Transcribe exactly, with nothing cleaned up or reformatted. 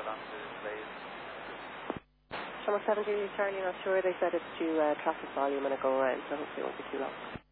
along to Blaze. Channel seven Julia Charlie, not sure. They said it's due uh, traffic volume and a go around, so hopefully it won't be too long.